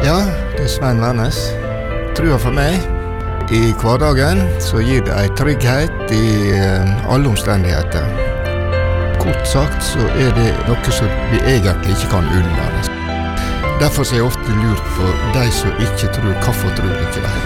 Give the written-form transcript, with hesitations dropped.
Ja, det Svein Værnes. Trua for meg. I hverdagen så gir det en trygghet i alle omstendigheter. Kort sagt så det noe som vi egentlig ikke kan unnvære. Derfor så jeg ofte lurt på de som ikke tror, hvorfor tror ikke de?